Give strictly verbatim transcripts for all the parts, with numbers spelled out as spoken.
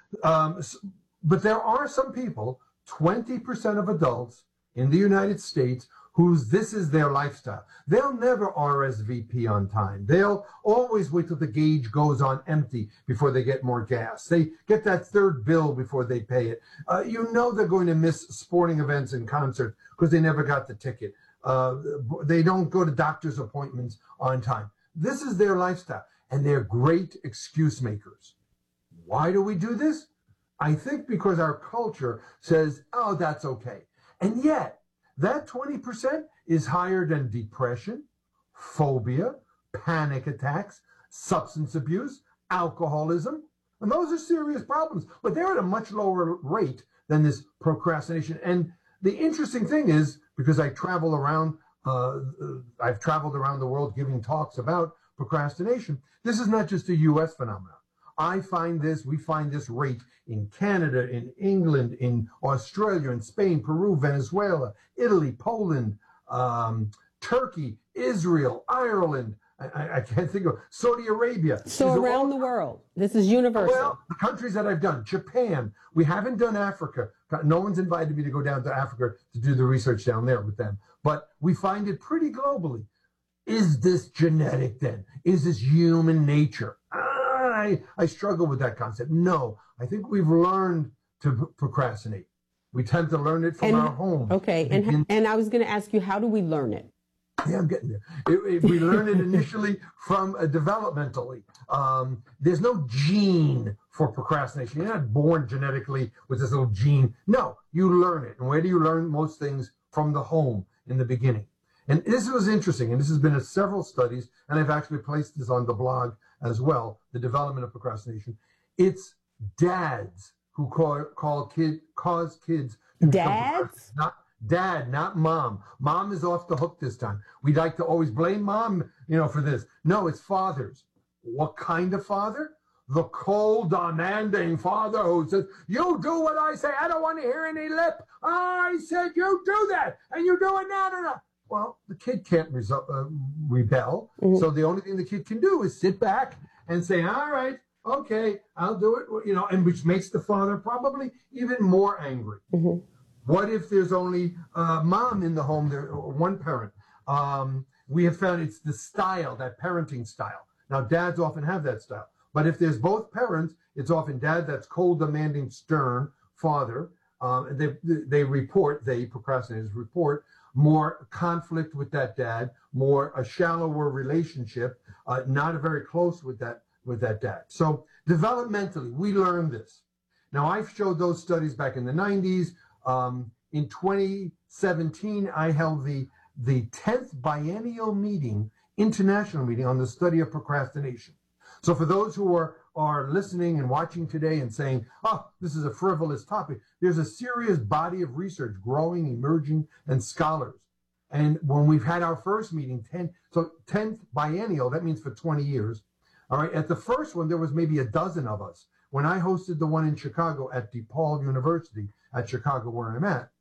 Um, s- but there are some people, twenty percent of adults in the United States, whose this is their lifestyle. They'll never R S V P on time. They'll always wait till the gauge goes on empty before they get more gas. They get that third bill before they pay it. Uh, you know they're going to miss sporting events and concerts because they never got the ticket. Uh, they don't go to doctor's appointments on time. This is their lifestyle, and they're great excuse makers. Why do we do this? I think because our culture says, oh, that's okay. And yet, that twenty percent is higher than depression, phobia, panic attacks, substance abuse, alcoholism. And those are serious problems, but they're at a much lower rate than this procrastination. And the interesting thing is, because I travel around, uh, I've traveled around the world giving talks about procrastination, this is not just a U S phenomenon. I find this, we find this rate in Canada, in England, in Australia, in Spain, Peru, Venezuela, Italy, Poland, um, Turkey, Israel, Ireland. I, I can't think of Saudi Arabia. So around all, the world, this is universal. Well, the countries that I've done, Japan. We haven't done Africa. No one's invited me to go down to Africa to do the research down there with them. But we find it pretty globally. Is this genetic then? Is this human nature? I, I struggle with that concept. No, I think we've learned to procrastinate. We tend to learn it from and, our home. Okay, and in, and I was going to ask you, how do we learn it? Yeah, I'm getting there. If we learn it initially from uh, developmentally. Um, there's no gene for procrastination. You're not born genetically with this little gene. No, you learn it. And where do you learn most things? From the home in the beginning. And this was interesting, and this has been in several studies, and I've actually placed this on the blog as well, the development of procrastination. It's dads who call, call kid, cause kids to dads? Not dad, not mom. Mom is off the hook this time. We like to always blame mom, you know, for this. No, it's fathers. What kind of father? The cold, demanding father who says, you do what I say. I don't want to hear any lip. I said you do that, and you do it now. No, no. Well, the kid can't resu- uh, rebel. Mm-hmm. So the only thing the kid can do is sit back and say, all right, okay, I'll do it, you know, and which makes the father probably even more angry. Mm-hmm. What if there's only uh, mom in the home, there, or one parent? Um, we have found it's the style, that parenting style. Now, dads often have that style. But if there's both parents, it's often dad that's cold, demanding, stern, father. Um, they, they report, they procrastinators report, more conflict with that dad, more a shallower relationship, uh, not a very close with that with that dad. So developmentally, we learn this. Now, I've showed those studies back in the nineties. Um, in twenty seventeen, I held the the tenth biennial meeting, international meeting on the study of procrastination. So for those who are are listening and watching today and saying, oh, this is a frivolous topic, there's a serious body of research growing, emerging, and scholars. And when we've had our first meeting, ten, so tenth biennial, that means for twenty years. All right, at the first one, there was maybe a dozen of us. When I hosted the one in Chicago at DePaul University at Chicago, where I'm at,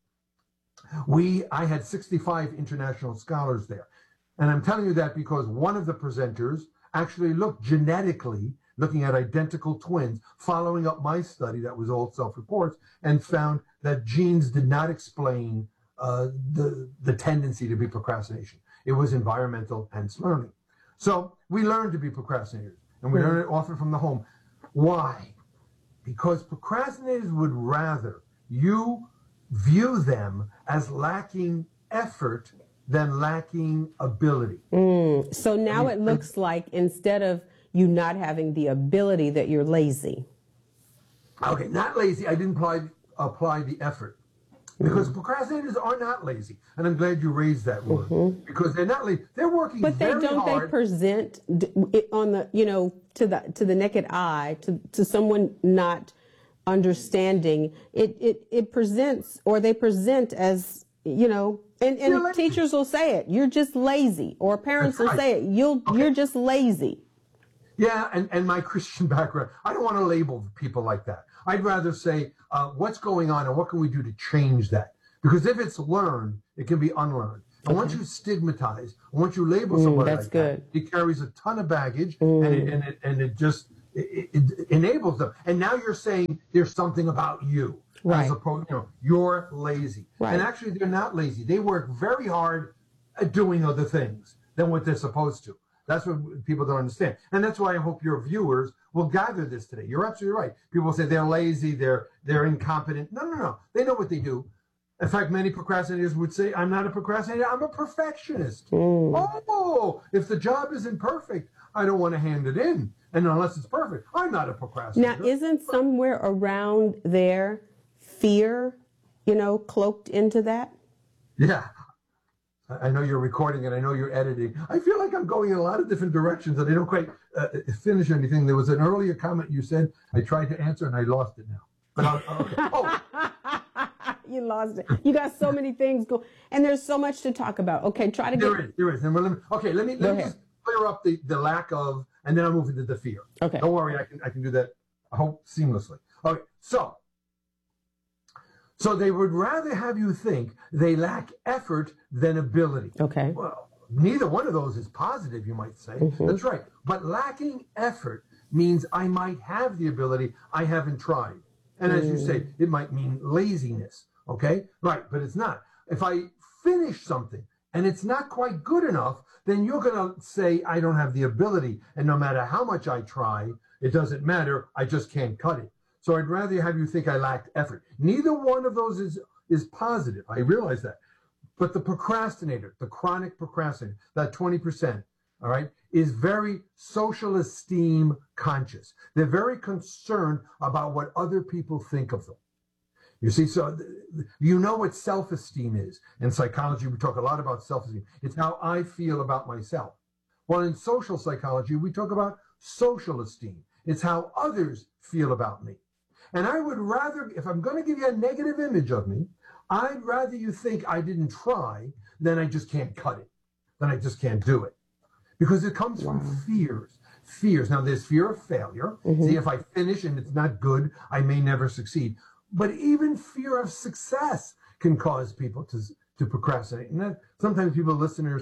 we I had sixty-five international scholars there. And I'm telling you that because one of the presenters actually looked genetically, looking at identical twins, following up my study that was all self-reports, and found that genes did not explain uh, the, the tendency to be procrastination. It was environmental, hence learning. So we learn to be procrastinators, and we mm-hmm. learn it often from the home. Why? Because procrastinators would rather you view them as lacking effort than lacking ability. Mm. So now I mean, it looks like instead of you not having the ability, that you're lazy. Okay, not lazy. I didn't apply, apply the effort. Because mm-hmm. procrastinators are not lazy. And I'm glad you raised that word. Mm-hmm. Because they're not lazy. They're working but very hard. But don't they present it on the, you know, to the to the naked eye, to, to someone not understanding, it, it, it presents, or they present as, you know, and, and teachers will say it, you're just lazy, or parents That's will right. say it, You'll, okay. you're just lazy. Yeah, and, and my Christian background, I don't want to label people like that. I'd rather say, uh, what's going on and what can we do to change that? Because if it's learned, it can be unlearned. And okay. once you stigmatize, once you label somebody mm, that's like good. that, it carries a ton of baggage, mm. and, it, and, it, and it just, it, it enables them. And now you're saying there's something about you. Right. As opposed, you know, you're lazy. Right. And actually, they're not lazy. They work very hard at doing other things than what they're supposed to. That's what people don't understand. And that's why I hope your viewers will gather this today. You're absolutely right. People say they're lazy, they're they're incompetent. No, no, no. They know what they do. In fact, many procrastinators would say, I'm not a procrastinator, I'm a perfectionist. Mm. Oh, if the job isn't perfect, I don't want to hand it in. And unless it's perfect, I'm not a procrastinator. Now, isn't somewhere around there fear, you know, cloaked into that? Yeah. I know you're recording and I know you're editing. I feel like I'm going in a lot of different directions and I don't quite uh, finish anything. There was an earlier comment you said. I tried to answer and I lost it now. But I'll, okay. Oh. You lost it. You got so many things go, and there's so much to talk about. Okay, try to get. There is, there is. And let me, okay, let me, let me just clear up the, the lack of, and then I'll move into the fear. Okay. Don't worry, I can I can do that, I hope, seamlessly. Okay, so. So they would rather have you think they lack effort than ability. Okay. Well, neither one of those is positive, you might say. Mm-hmm. That's right. But lacking effort means I might have the ability, I haven't tried. And mm. as you say, it might mean laziness. Okay? Right, but it's not. If I finish something and it's not quite good enough, then you're going to say I don't have the ability. And no matter how much I try, it doesn't matter. I just can't cut it. So I'd rather have you think I lacked effort. Neither one of those is, is positive. I realize that. But the procrastinator, the chronic procrastinator, that twenty percent, all right, is very social esteem conscious. They're very concerned about what other people think of them. You see, so you know what self-esteem is. In psychology, we talk a lot about self-esteem. It's how I feel about myself. Well, in social psychology, we talk about social esteem. It's how others feel about me. And I would rather, if I'm going to give you a negative image of me, I'd rather you think I didn't try than I just can't cut it, than I just can't do it. Because it comes wow. from fears. Fears. Now, there's fear of failure. Mm-hmm. See, if I finish and it's not good, I may never succeed. But even fear of success can cause people to, to procrastinate. And that, sometimes people, listeners,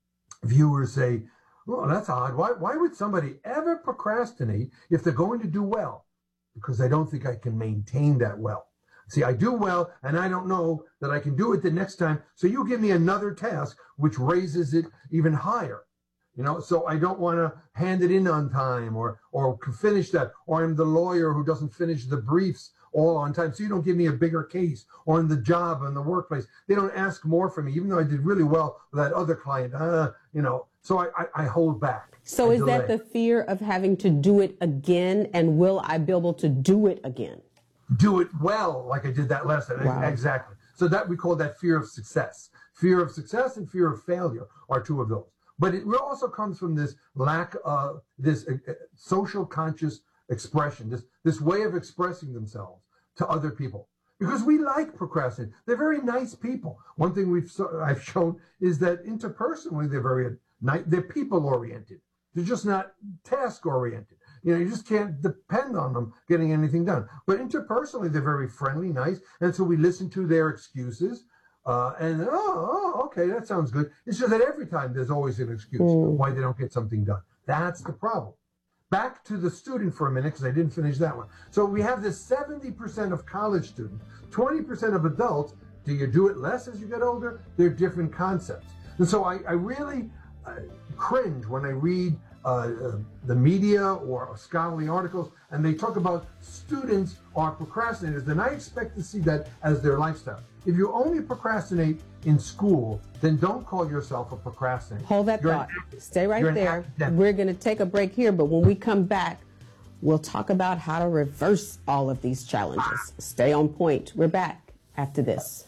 viewers say, well, that's odd. Why, why would somebody ever procrastinate if they're going to do well? Because I don't think I can maintain that well. See, I do well, and I don't know that I can do it the next time. So you give me another task, which raises it even higher. You know, so I don't want to hand it in on time or or finish that. Or I'm the lawyer who doesn't finish the briefs all on time. So you don't give me a bigger case. Or in the job, in the workplace, they don't ask more from me, even though I did really well with that other client. Uh, you know, so I, I, I hold back. So is that the fear of having to do it again? And will I be able to do it again? Do it well, like I did that last time. Wow. Exactly. So that we call that fear of success. Fear of success and fear of failure are two of those. But it also comes from this lack of this uh, social conscious expression, this this way of expressing themselves to other people. Because we like procrastinating. They're very nice people. One thing we've I've shown is that interpersonally they're very nice. They're people oriented. They're just not task oriented. You know, you just can't depend on them getting anything done. But interpersonally, they're very friendly, nice. And so we listen to their excuses. Uh, and, oh, oh, okay, that sounds good. It's just that every time there's always an excuse mm. why they don't get something done. That's the problem. Back to the student for a minute, because I didn't finish that one. So we have this seventy percent of college students, twenty percent of adults. Do you do it less as you get older? They're different concepts. And so I, I really uh, cringe when I read uh, uh, the media or scholarly articles, and they talk about students are procrastinators. Then I expect to see that as their lifestyle. If you only procrastinate in school, then don't call yourself a procrastinator. Hold that You're thought. An, Stay right there. We're going to take a break here, but when we come back, we'll talk about how to reverse all of these challenges. Ah. Stay on point. We're back after this.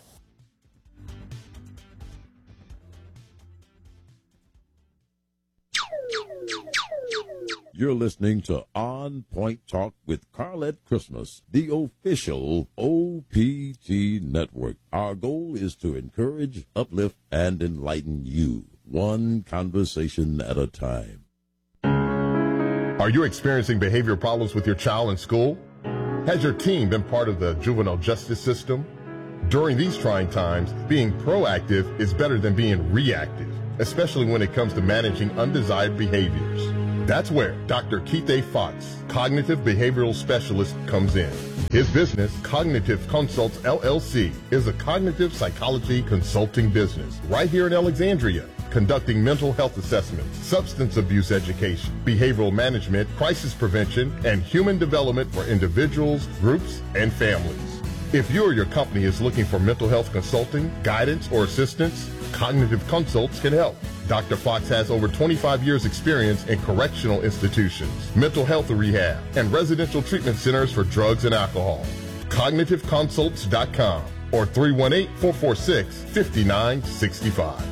You're listening to On Point Talk with Carlette Christmas, the official O P T network. Our goal is to encourage, uplift, and enlighten you, one conversation at a time. Are you experiencing behavior problems with your child in school? Has your teen been part of the juvenile justice system? During these trying times, being proactive is better than being reactive, especially when it comes to managing undesired behaviors. That's where Doctor Keith A. Fox, cognitive behavioral specialist, comes in. His business, Cognitive Consults L L C, is a cognitive psychology consulting business right here in Alexandria, conducting mental health assessments, substance abuse education, behavioral management, crisis prevention, and human development for individuals, groups, and families. If you or your company is looking for mental health consulting, guidance, or assistance, Cognitive Consults can help. Doctor Fox has over twenty-five years experience in correctional institutions, mental health rehab, and residential treatment centers for drugs and alcohol. cognitive consults dot com or three one eight, four four six, five nine six five.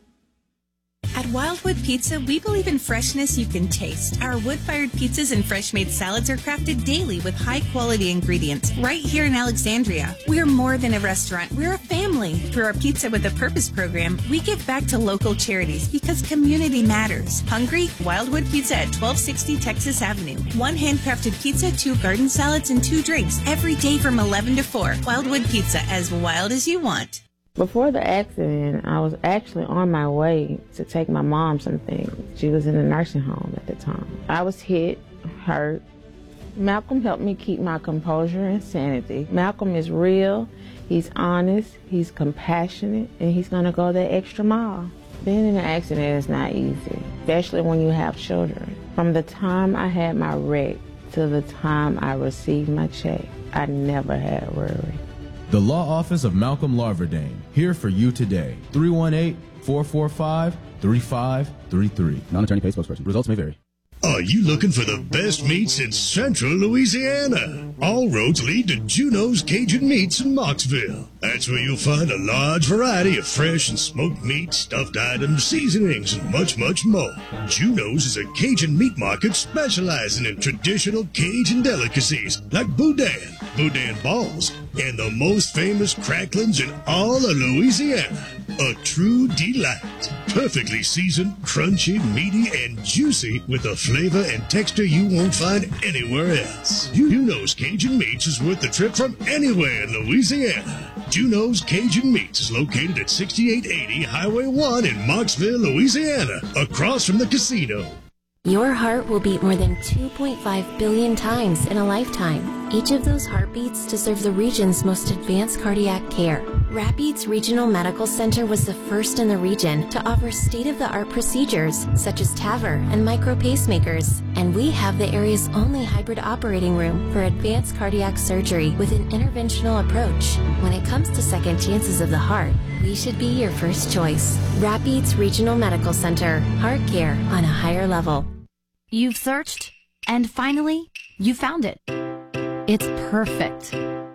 At Wildwood Pizza, we believe in freshness you can taste. Our wood-fired pizzas and fresh-made salads are crafted daily with high-quality ingredients right here in Alexandria. We're more than a restaurant. We're a family. Through our Pizza with a Purpose program, we give back to local charities because community matters. Hungry? Wildwood Pizza at twelve sixty Texas Avenue. One handcrafted pizza, two garden salads, and two drinks every day from eleven to four. Wildwood Pizza, as wild as you want. Before the accident, I was actually on my way to take my mom something. She was in a nursing home at the time. I was hit, hurt. Malcolm helped me keep my composure and sanity. Malcolm is real, he's honest, he's compassionate, and he's gonna go that extra mile. Being in an accident is not easy, especially when you have children. From the time I had my wreck to the time I received my check, I never had a worry. The Law Office of Malcolm Larverdane, here for you today. three one eight, four four five, three five three three. Non-attorney paid spokesperson. Results may vary. Are you looking for the best meats in central Louisiana? All roads lead to Juno's Cajun Meats in Mocksville. That's where you'll find a large variety of fresh and smoked meat, stuffed items, seasonings, and much, much more. Juno's is a Cajun meat market specializing in traditional Cajun delicacies like boudin, boudin balls, and the most famous cracklings in all of Louisiana. A true delight. Perfectly seasoned, crunchy, meaty, and juicy with a flavor and texture you won't find anywhere else. Juno's Cajun Meats is worth the trip from anywhere in Louisiana. Juno's Cajun Meats is located at sixty-eight eighty Highway one in Mocksville, Louisiana, across from the casino. Your heart will beat more than two point five billion times in a lifetime. Each of those heartbeats deserve the region's most advanced cardiac care. Rapides Regional Medical Center was the first in the region to offer state-of-the-art procedures such as TAVR and micro pacemakers. And we have the area's only hybrid operating room for advanced cardiac surgery with an interventional approach. When it comes to second chances of the heart, we should be your first choice. Rapides Regional Medical Center. Heart care on a higher level. You've searched, and finally, you found it. It's perfect.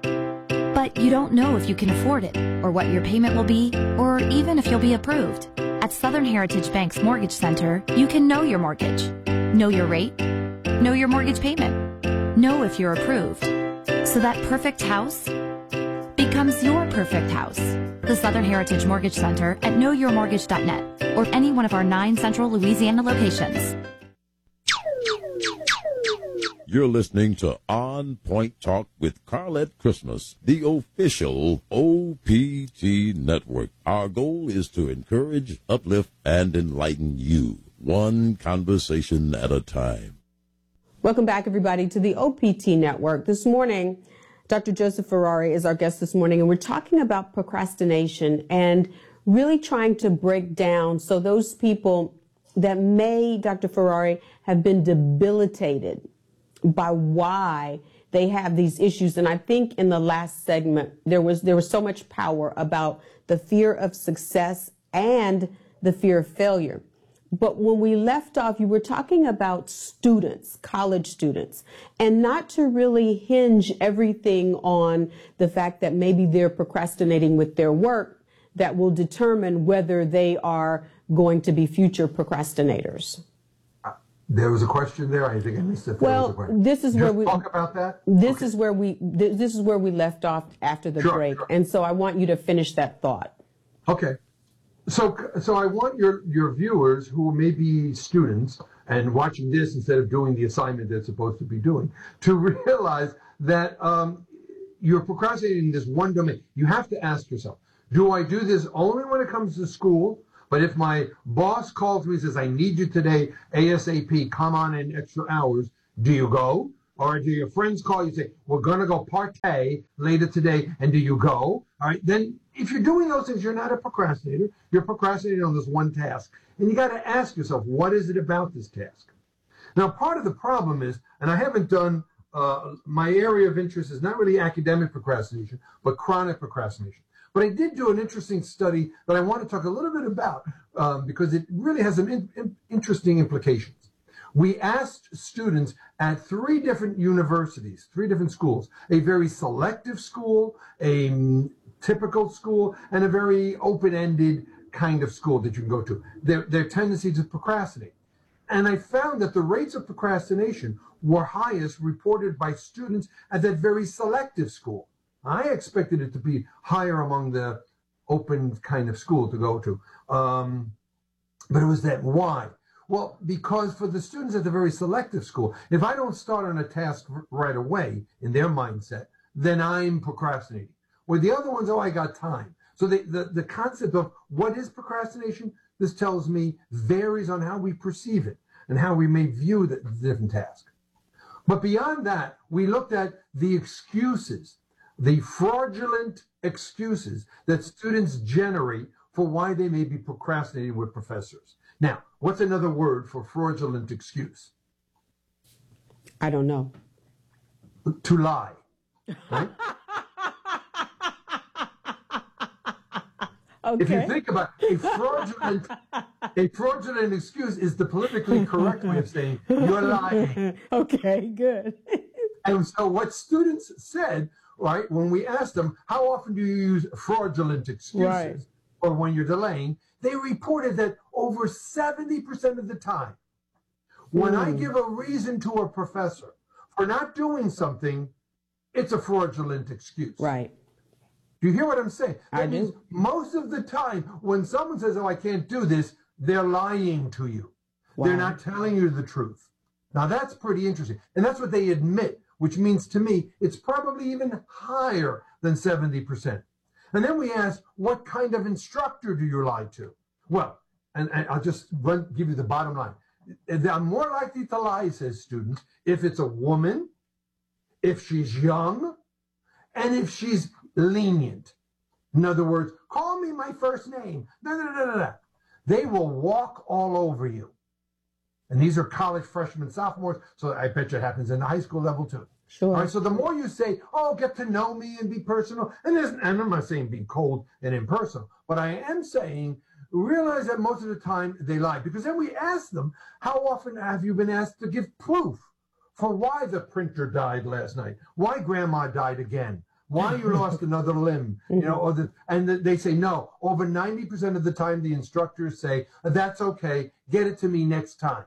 But you don't know if you can afford it, or what your payment will be, or even if you'll be approved. At Southern Heritage Bank's Mortgage Center, you can know your mortgage, know your rate, know your mortgage payment, know if you're approved. So that perfect house becomes your perfect house. The Southern Heritage Mortgage Center at know your mortgage dot net or any one of our nine central Louisiana locations. You're listening to On Point Talk with Carlette Christmas, the official O P T network. Our goal is to encourage, uplift, and enlighten you, one conversation at a time. Welcome back, everybody, to the O P T network. This morning, Doctor Joseph Ferrari is our guest this morning, and we're talking about procrastination and really trying to break down so those people that may, Doctor Ferrari, have been debilitated by why they have these issues. And I think in the last segment, there was there was so much power about the fear of success and the fear of failure. But when we left off, you were talking about students, college students, and not to really hinge everything on the fact that maybe they're procrastinating with their work that will determine whether they are going to be future procrastinators. There was a question there. I think I missed it. Well, this is Just where we talk about that. This okay. is where we th- this is where we left off after the sure, break, sure. and so I want you to finish that thought. Okay. So, so I want your your viewers who may be students and watching this instead of doing the assignment they're supposed to be doing to realize that um, you're procrastinating in this one domain. You have to ask yourself: do I do this only when it comes to school? But if my boss calls me and says, I need you today, ASAP, come on in extra hours, do you go? Or do your friends call you and say, we're going to go partay later today, and do you go? All right, then if you're doing those things, you're not a procrastinator. You're procrastinating on this one task. And you got to ask yourself, what is it about this task? Now, part of the problem is, and I haven't done, uh, my area of interest is not really academic procrastination, but chronic procrastination. But I did do an interesting study that I want to talk a little bit about um, because it really has some in, in, interesting implications. We asked students at three different universities, three different schools, a very selective school, a um, typical school, and a very open-ended kind of school that you can go to, their, their tendency to procrastinate. And I found that the rates of procrastination were highest reported by students at that very selective school. I expected it to be higher among the open kind of school to go to. Um, but it was that. Why? Well, because for the students at the very selective school, if I don't start on a task right away in their mindset, then I'm procrastinating. With the other ones, oh, I got time. So the, the, the concept of what is procrastination, this tells me, varies on how we perceive it and how we may view the, the different task. But beyond that, we looked at the excuses, the fraudulent excuses that students generate for why they may be procrastinating with professors. Now, what's another word for fraudulent excuse? I don't know. To lie, right? Okay. If you think about it, a fraudulent, a fraudulent excuse is the politically correct way of saying you're lying. Okay, good. And so what students said, right, when we asked them, how often do you use fraudulent excuses, right, or when you're delaying, they reported that over seventy percent of the time, when mm. I give a reason to a professor for not doing something, it's a fraudulent excuse. Right. Do you hear what I'm saying? That I means do. Most of the time, when someone says, oh, I can't do this, they're lying to you. Wow. They're not telling you the truth. Now, that's pretty interesting. And that's what they admit, which means to me, it's probably even higher than seventy percent. And then we ask, what kind of instructor do you lie to? Well, and, and I'll just run, give you the bottom line. I'm more likely to lie, says students, if it's a woman, if she's young, and if she's lenient. In other words, call me my first name. Da, da, da, da, da. They will walk all over you. And these are college freshmen, sophomores, so I bet you it happens in the high school level too. Sure. All right, so the more you say, oh, get to know me and be personal, and, there's, and I'm not saying be cold and impersonal, but I am saying realize that most of the time they lie. Because then we ask them, how often have you been asked to give proof for why the printer died last night, why grandma died again, why you lost another limb, you know, or the, and the, they say no. Over ninety percent of the time, the instructors say, that's okay, get it to me next time.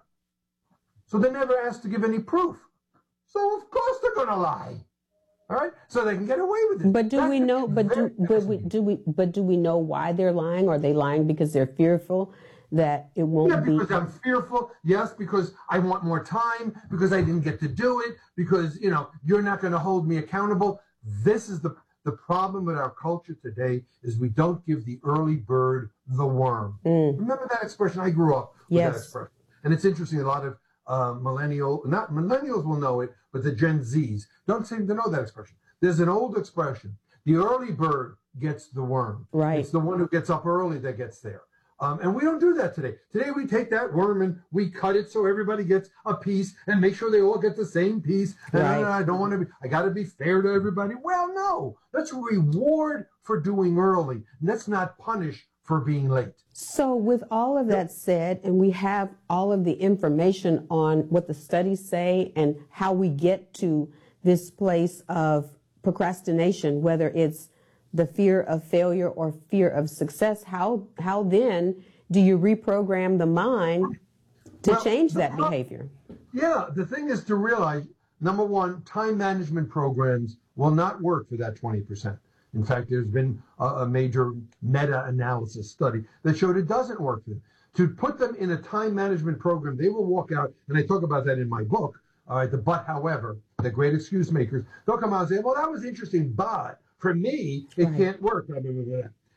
So they're never asked to give any proof. So of course they're going to lie. All right, so they can get away with it. But do That's we know? But do, but we do we? But do we know why they're lying? Are they lying because they're fearful that it won't yeah, be? because I'm fearful. Yes, because I want more time. Because I didn't get to do it. Because you know you're not going to hold me accountable. This is the the problem with our culture today is we don't give the early bird the worm. Mm. Remember that expression? I grew up with yes. that expression, and it's interesting. A lot of uh, millennial, not millennials will know it, but the Gen Zs don't seem to know that expression. There's an old expression: the early bird gets the worm. Right. It's the one who gets up early that gets there. Um, and we don't do that today. Today we take that worm and we cut it so everybody gets a piece and make sure they all get the same piece. And right. I, I don't want to be, I got to be fair to everybody. Well, no, let's reward for doing early. Let's not punish for being late. So with all of that said, and we have all of the information on what the studies say and how we get to this place of procrastination, whether it's the fear of failure or fear of success, how how then do you reprogram the mind to well, change that the, behavior? Yeah, the thing is to realize, number one, time management programs will not work for that twenty percent. In fact, there's been a, a major meta-analysis study that showed it doesn't work for them. To put them in a time management program, they will walk out, and I talk about that in my book, all right, the but however, the great excuse makers, they'll come out and say, well, that was interesting, but for me, it right. can't work. Blah, blah, blah, blah.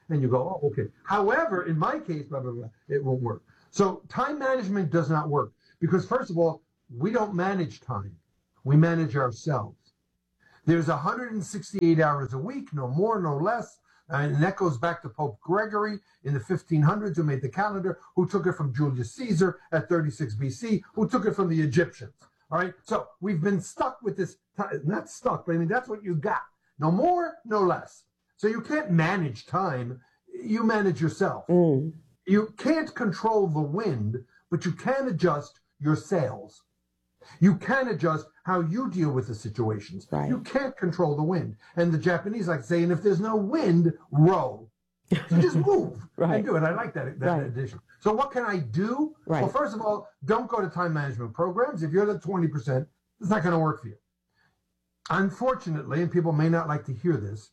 and you go, oh, okay. However, in my case, blah, blah, blah, it won't work. So time management does not work because, first of all, we don't manage time. We manage ourselves. There's one hundred sixty-eight hours a week, no more, no less. And that goes back to Pope Gregory in the fifteen hundreds, who made the calendar, who took it from Julius Caesar at thirty-six B C, who took it from the Egyptians. All right. So we've been stuck with this, time, not stuck, but I mean, that's what you got. No more, no less. So you can't manage time. You manage yourself. Mm. You can't control the wind, but you can adjust your sails. You can adjust how you deal with the situations. Right. You can't control the wind. And the Japanese like saying, if there's no wind, row. So just move right. and do it. I like that, that right. addition. So what can I do? Right. Well, first of all, don't go to time management programs. If you're the twenty percent, it's not going to work for you. Unfortunately, and people may not like to hear this,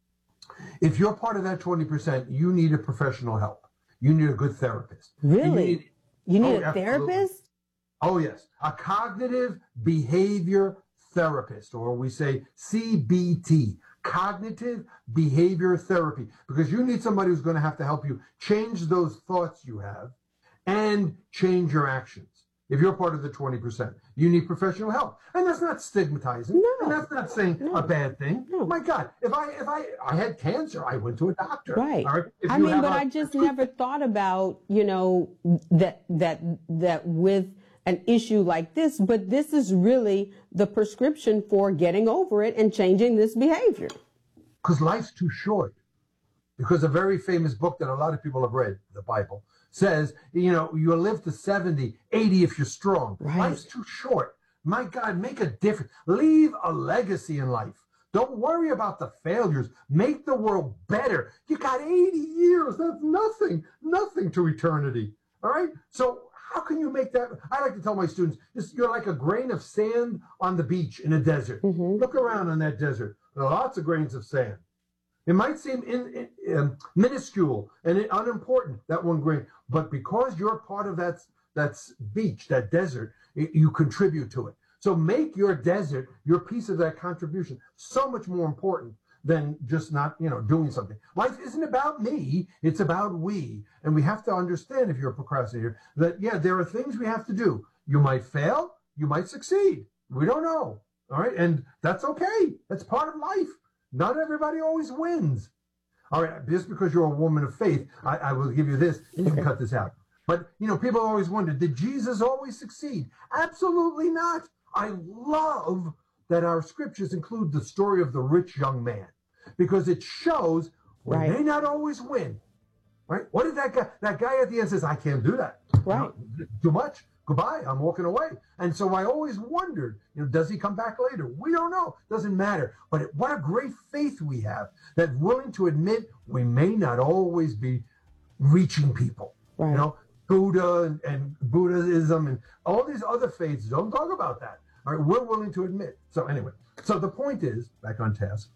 if you're part of that twenty percent, you need a professional help. You need a good therapist. Really? You need, you need oh, a therapist? Oh, yes. A cognitive behavior therapist, or we say C B T, cognitive behavior therapy, because you need somebody who's going to have to help you change those thoughts you have and change your actions. If you're part of the twenty percent, you need professional help. And that's not stigmatizing. No. And that's not saying no. a bad thing. No. My God, if I if I, I had cancer, I went to a doctor. Right. All right? If I you mean, but a, I just never thought about, you know, that that that with an issue like this, but this is really the prescription for getting over it and changing this behavior. Because life's too short. Because a very famous book that a lot of people have read, the Bible, says, you know, you'll live to seventy, eighty if you're strong. Right. Life's too short. My God, make a difference. Leave a legacy in life. Don't worry about the failures. Make the world better. You got eighty years. That's nothing. Nothing to eternity. All right? So how can you make that? I like to tell my students, you're like a grain of sand on the beach in a desert. Mm-hmm. Look around on that desert. There are lots of grains of sand. It might seem in, in, um, minuscule and unimportant, that one grain, but because you're part of that, that beach, that desert, it, you contribute to it. So make your desert, your piece of that contribution, so much more important than just not, you know, doing something. Life isn't about me, it's about we. And we have to understand, if you're a procrastinator, that, yeah, there are things we have to do. You might fail, you might succeed. We don't know, all right? And that's okay. That's part of life. Not everybody always wins. All right, just because you're a woman of faith, I, I will give you this. You can cut this out. But, you know, people always wonder, did Jesus always succeed? Absolutely not. I love that our scriptures include the story of the rich young man, because it shows we right. may not always win. Right? What did that guy, that guy at the end says, I can't do that. Right. You know, too much. Goodbye. I'm walking away. And so I always wondered, you know, does he come back later? We don't know. Doesn't matter. But it, what a great faith we have, that willing to admit we may not always be reaching people. Right. You know, Buddha and, and Buddhism and all these other faiths don't talk about that. All right, we're willing to admit. So anyway, so the point is, back on task,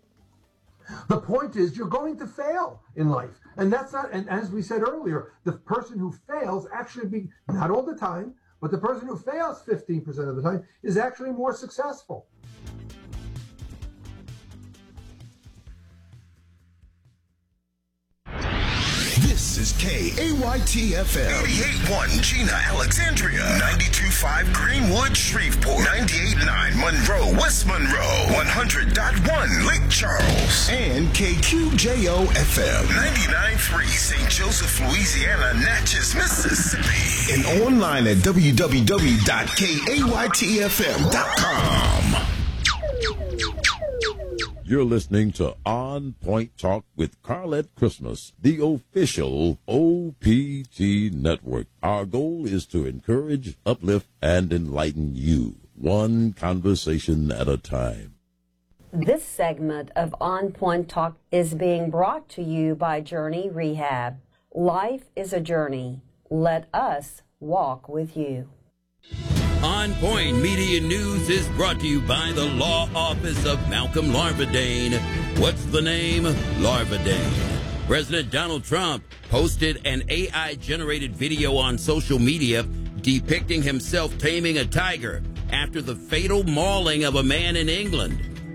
the point is you're going to fail in life. And that's not, and as we said earlier, the person who fails actually be, not all the time, but the person who fails fifteen percent of the time is actually more successful. This is K A Y T F M. eighty-eight point one Gina, Alexandria. ninety-two point five Greenwood, Shreveport. ninety-eight point nine Monroe, West Monroe. one hundred point one Lake Charles. And K Q J O F M. ninety-nine point three Saint Joseph, Louisiana, Natchez, Mississippi. And online at w w w dot k a y t f m dot com. You're listening to On Point Talk with Carlette Christmas, the official O P T network. Our goal is to encourage, uplift, and enlighten you, one conversation at a time. This segment of On Point Talk is being brought to you by Journey Rehab. Life is a journey. Let us walk with you. On Point Media News is brought to you by the Law Office of Malcolm Larverdane. What's the name? Larverdane. President Donald Trump posted an A I-generated video on social media depicting himself taming a tiger after the fatal mauling of a man in England.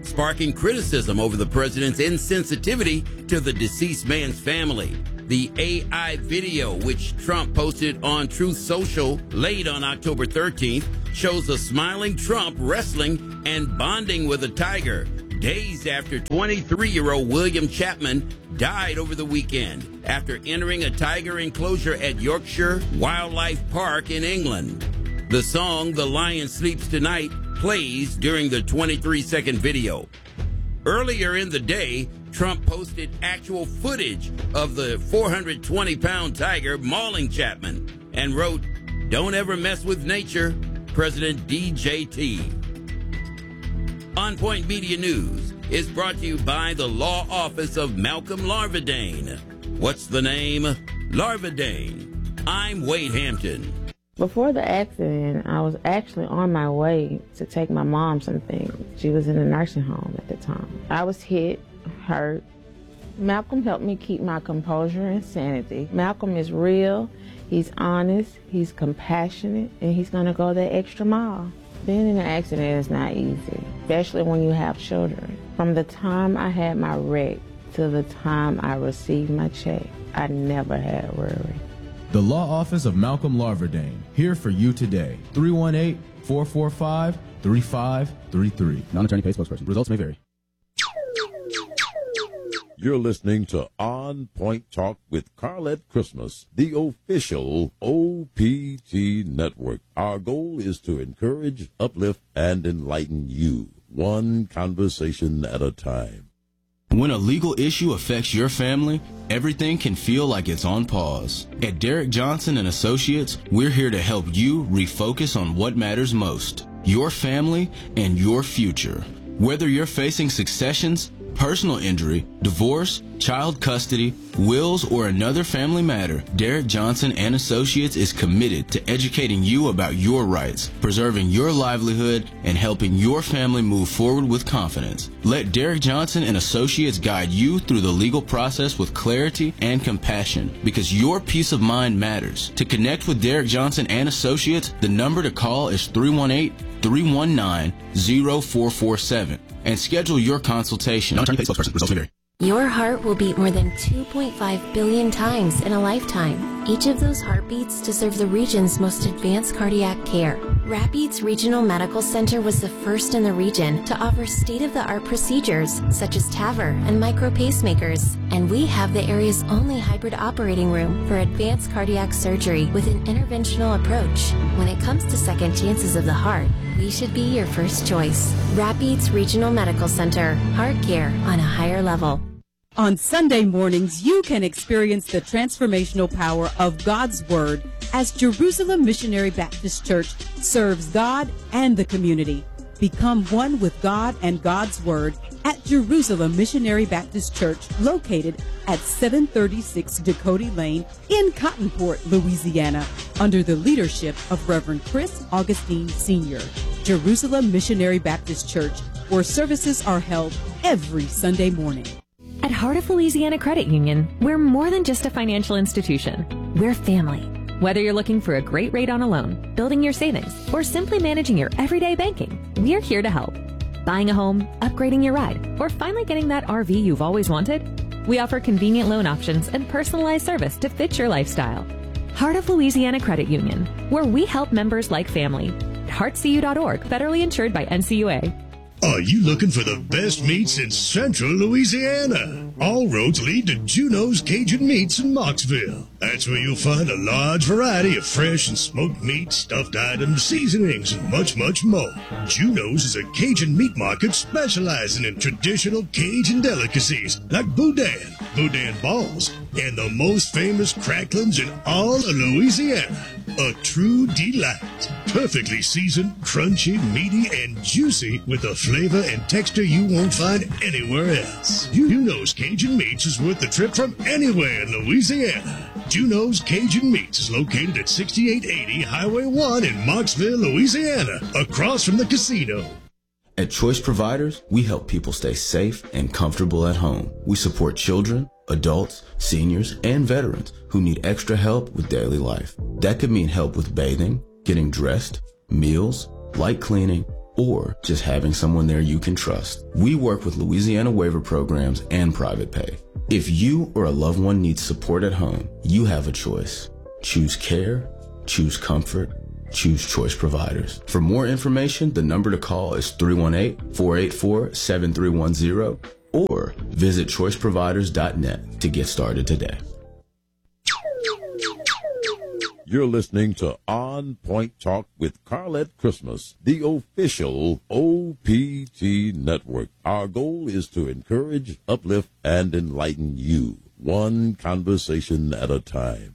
sparking criticism over the president's insensitivity to the deceased man's family. The A I video, which Trump posted on Truth Social late on October thirteenth, shows a smiling Trump wrestling and bonding with a tiger, days after twenty-three-year-old William Chapman died over the weekend after entering a tiger enclosure at Yorkshire Wildlife Park in England. The song "The Lion Sleeps Tonight" plays during the twenty-three second video. Earlier in the day, Trump posted actual footage of the four hundred twenty pound tiger mauling Chapman and wrote, "Don't ever mess with nature, President D J T." On Point Media News is brought to you by the law office of Malcolm Larvadane. What's the name? Larvadane. I'm Wade Hampton. Before the accident, I was actually on my way to take my mom some things. She was in a nursing home at the time. I was hit, hurt. Malcolm helped me keep my composure and sanity. Malcolm is real, he's honest, he's compassionate, and he's gonna go that extra mile. Being in an accident is not easy, especially when you have children. From the time I had my wreck to the time I received my check, I never had worry. The Law Office of Malcolm Larvadane, here for you today. three one eight, four four five, three five three three. Non-attorney paid spokesperson. Results may vary. You're listening to On Point Talk with Carlette Christmas, the official O P T network. Our goal is to encourage, uplift, and enlighten you, one conversation at a time. When a legal issue affects your family, everything can feel like it's on pause. At Derek Johnson and Associates, we're here to help you refocus on what matters most, your family and your future. Whether you're facing successions, personal injury, divorce, child custody, wills, or another family matter, Derek Johnson and Associates is committed to educating you about your rights, preserving your livelihood, and helping your family move forward with confidence. Let Derek Johnson and Associates guide you through the legal process with clarity and compassion, because your peace of mind matters. To connect with Derek Johnson and Associates, the number to call is three one eight, three one nine, zero four four seven. And schedule your consultation. Non-attorney paid spokesperson. Results may vary. Your heart will beat more than two point five billion times in a lifetime. Each of those heartbeats deserve the region's most advanced cardiac care. Rapides Regional Medical Center was the first in the region to offer state-of-the-art procedures such as TAVR and micro pacemakers. And we have the area's only hybrid operating room for advanced cardiac surgery with an interventional approach. When it comes to second chances of the heart, we should be your first choice. Rapides Regional Medical Center. Heart care on a higher level. On Sunday mornings, you can experience the transformational power of God's Word as Jerusalem Missionary Baptist Church serves God and the community. Become one with God and God's Word at Jerusalem Missionary Baptist Church, located at seven thirty-six Dakota Lane in Cottonport, Louisiana, under the leadership of Reverend Chris Augustine Senior Jerusalem Missionary Baptist Church, where services are held every Sunday morning. At Heart of Louisiana Credit Union, we're more than just a financial institution. We're family. Whether you're looking for a great rate on a loan, building your savings, or simply managing your everyday banking, we're here to help. Buying a home, upgrading your ride, or finally getting that R V you've always wanted? We offer convenient loan options and personalized service to fit your lifestyle. Heart of Louisiana Credit Union, where we help members like family. heart c u dot org, federally insured by N C U A. Are you looking for the best meats in central Louisiana? All roads lead to Juno's Cajun Meats in Moxville. That's where you'll find a large variety of fresh and smoked meat, stuffed items, seasonings, and much, much more. Juno's is a Cajun meat market specializing in traditional Cajun delicacies like boudin, boudin balls, and the most famous cracklings in all of Louisiana. A true delight. Perfectly seasoned, crunchy, meaty, and juicy with a flavor and texture you won't find anywhere else. Juno's Cajun Meats is worth the trip from anywhere in Louisiana. Juno's Cajun Meats is located at sixty-eight eighty Highway one in Moxville, Louisiana, across from the casino. At Choice Providers, we help people stay safe and comfortable at home. We support children, adults, seniors, and veterans who need extra help with daily life. That could mean help with bathing, getting dressed, meals, light cleaning, or just having someone there you can trust. We work with Louisiana waiver programs and private pay. If you or a loved one needs support at home, you have a choice. Choose care, choose comfort, choose Choice Providers. For more information, the number to call is three one eight, four eight four, seven three one zero or visit choice providers dot net to get started today. You're listening to On Point Talk with Carlette Christmas, the official O P T network. Our goal is to encourage, uplift, and enlighten you, one conversation at a time.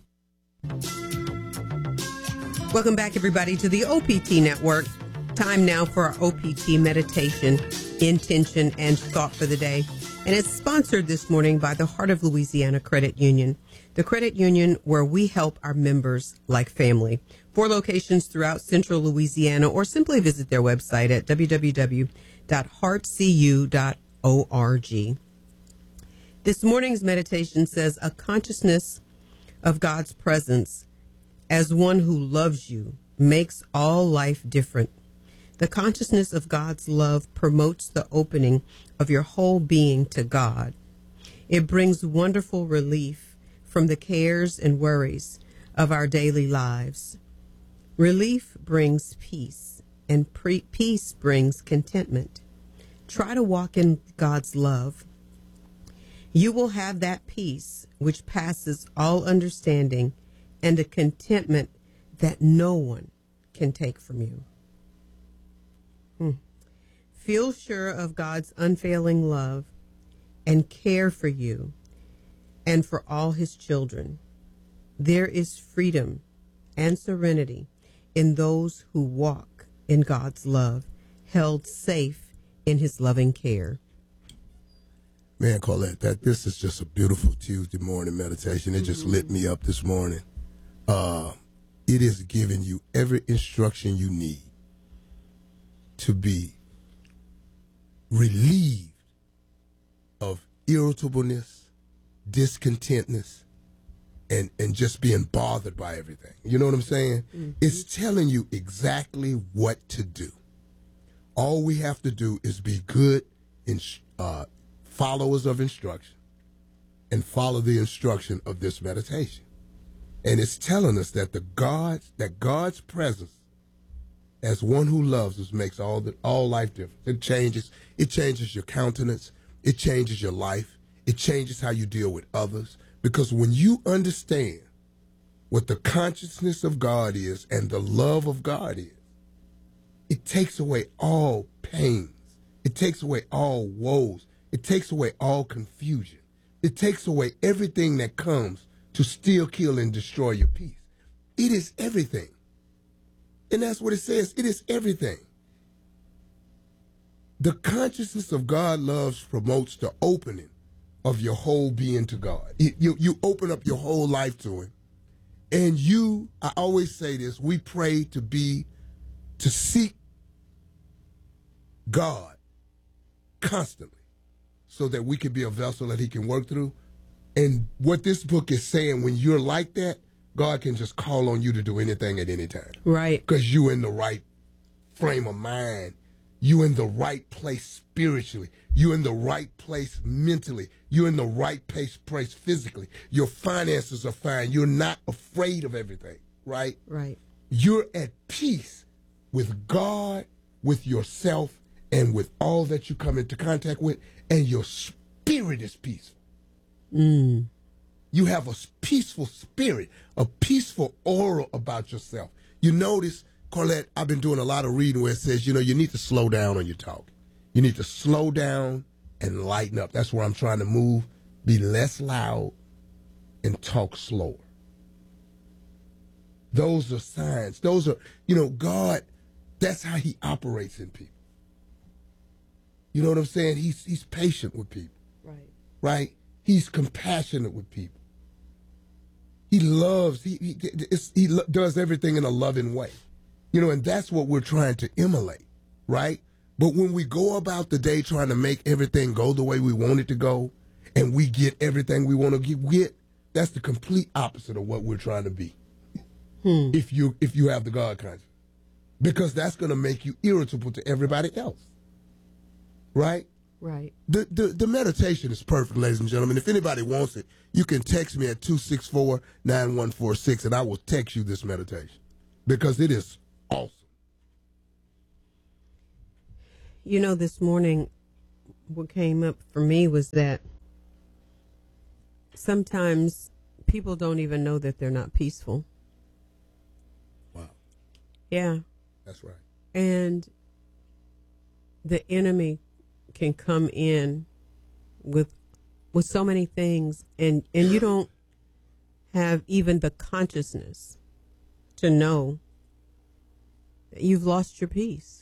Welcome back, everybody, to the O P T network. Time now for our O P T meditation, intention, and thought for the day. And it's sponsored this morning by the Heart of Louisiana Credit Union, the credit union where we help our members like family. Four locations throughout central Louisiana, or simply visit their website at w w w dot heart c u dot org. This morning's meditation says, a consciousness of God's presence as one who loves you makes all life different. The consciousness of God's love promotes the opening of your whole being to God. It brings wonderful relief from the cares and worries of our daily lives. Relief brings peace, and pre- peace brings contentment. Try to walk in God's love. You will have that peace which passes all understanding and a contentment that no one can take from you. Hmm. Feel sure of God's unfailing love and care for you and for all his children. There is freedom and serenity in those who walk in God's love, held safe in his loving care. Man, Carlette, that this is just a beautiful Tuesday morning meditation. It just lit me up this morning. Uh, it is giving you every instruction you need to be relieved of irritableness, discontentness, and, and just being bothered by everything. You know what I'm saying? Mm-hmm. It's telling you exactly what to do. All we have to do is be good in, uh, followers of instruction and follow the instruction of this meditation. And it's telling us that the God, that God's presence as one who loves us makes all the, all life different. It changes, it changes your countenance, it changes your life, it changes how you deal with others. Because when you understand what the consciousness of God is and the love of God is, it takes away all pains. It takes away all woes. It takes away all confusion. It takes away everything that comes to steal, kill, and destroy your peace. It is everything. And that's what it says. It is everything. The consciousness of God loves promotes the opening of your whole being to God. You, you, you open up your whole life to him. And you, I always say this, we pray to be, to seek God constantly so that we can be a vessel that he can work through. And what this book is saying, when you're like that, God can just call on you to do anything at any time. Right. Because you're in the right frame of mind. You're in the right place spiritually. You're in the right place mentally. You're in the right place, place physically. Your finances are fine. You're not afraid of everything, right? Right. You're at peace with God, with yourself, and with all that you come into contact with, and your spirit is peaceful. Mm. You have a peaceful spirit, a peaceful aura about yourself. You notice, Carlette, I've been doing a lot of reading where it says, you know, you need to slow down on your talk. You need to slow down and lighten up. That's where I'm trying to move. Be less loud and talk slower. Those are signs. Those are, you know, God, that's how he operates in people. You know what I'm saying? He's he's patient with people. Right. Right? He's compassionate with people. He loves, he he, it's, he lo- does everything in a loving way. You know, and that's what we're trying to emulate, right? But when we go about the day trying to make everything go the way we want it to go, and we get everything we want to get, that's the complete opposite of what we're trying to be. Hmm. If you if you have the God consciousness. because that's going to make you irritable to everybody else. Right? Right. The, the the meditation is perfect, ladies and gentlemen. If anybody wants it, you can text me at two six four, nine one four six, and I will text you this meditation because it is awesome. You know, this morning, what came up for me was that sometimes people don't even know that they're not peaceful. Wow. Yeah. That's right. And the enemy can come in with with so many things, and, and you don't have even the consciousness to know that you've lost your peace.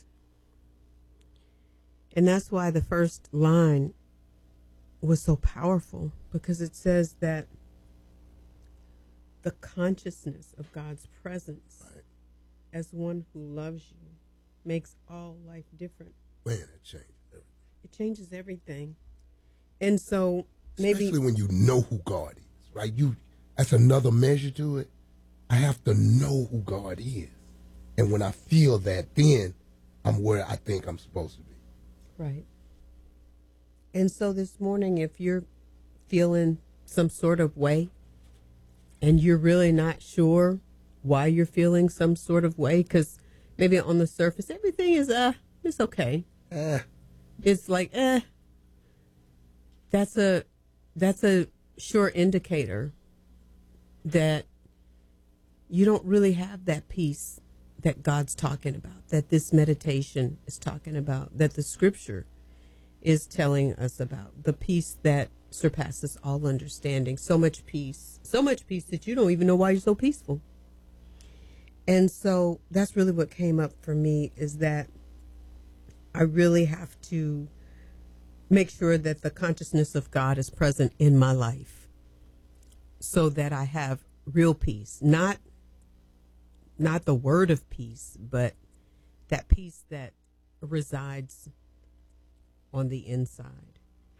And that's why the first line was so powerful, because it says that the consciousness of God's presence right. as one who loves you makes all life different. Man, it changed everything. It changes everything. And so maybe... Especially when you know who God is, right? You that's another measure to it. I have to know who God is. And when I feel that, then I'm where I think I'm supposed to be. Right. And so this morning, if you're feeling some sort of way and you're really not sure why you're feeling some sort of way, because maybe on the surface, everything is, uh, it's okay. Eh. It's like, eh. That's a, that's a sure indicator that you don't really have that peace that God's talking about, that this meditation is talking about, that the scripture is telling us about, the peace that surpasses all understanding. So much peace, so much peace that you don't even know why you're so peaceful. And so that's really what came up for me, is that I really have to make sure that the consciousness of God is present in my life so that I have real peace, not not the word of peace, but that peace that resides on the inside.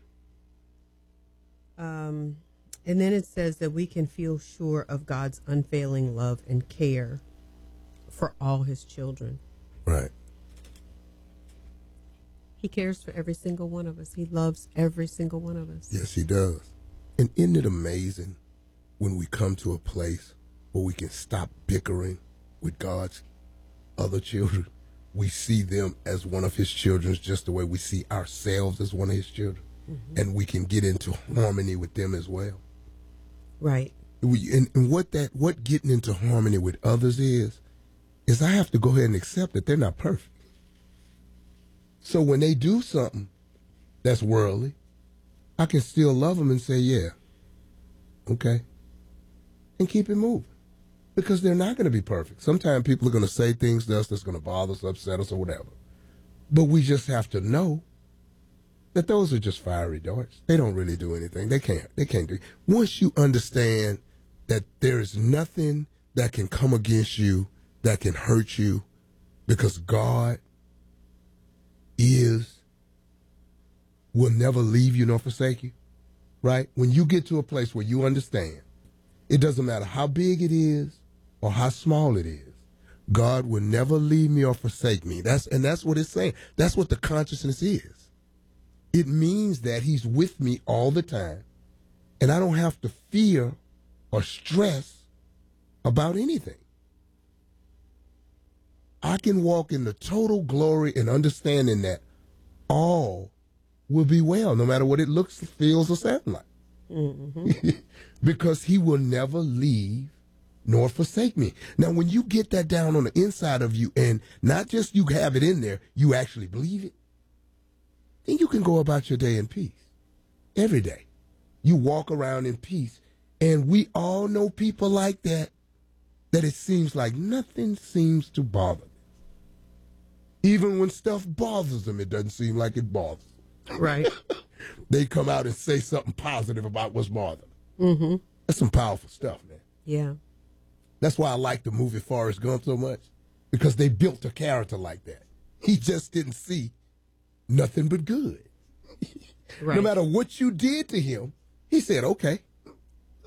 Um, and then it says that we can feel sure of God's unfailing love and care for all his children. Right. He cares for every single one of us. He loves every single one of us. Yes, he does. And isn't it amazing when we come to a place where we can stop bickering with God's other children? We see them as one of his children just the way we see ourselves as one of his children. Mm-hmm. And we can get into harmony with them as well. Right. We, and, and what that what getting into harmony with others is, is I have to go ahead and accept that they're not perfect. So when they do something that's worldly, I can still love them and say, yeah, okay, and keep it moving. Because they're not going to be perfect. Sometimes people are going to say things to us that's going to bother us, upset us, or whatever. But we just have to know that those are just fiery darts. They don't really do anything. They can't. They can't do. Once you understand that there is nothing that can come against you that can hurt you, because God is, will never leave you nor forsake you, right? When you get to a place where you understand, it doesn't matter how big it is or how small it is, God will never leave me or forsake me. That's and that's what it's saying. That's what the consciousness is. It means that he's with me all the time, and I don't have to fear or stress about anything. I can walk in the total glory and understanding that all will be well, no matter what it looks, feels, or sounds like. Mm-hmm. Because he will never leave nor forsake me. Now, when you get that down on the inside of you, and not just you have it in there, you actually believe it, then you can go about your day in peace. Every day. You walk around in peace. And we all know people like that, that it seems like nothing seems to bother them. Even when stuff bothers them, it doesn't seem like it bothers them. Right. They come out and say something positive about what's bothering them. Mm-hmm. That's some powerful stuff, man. Yeah. That's why I like the movie Forrest Gump so much, because they built a character like that. He just didn't see nothing but good. Right. No matter what you did to him, he said, okay.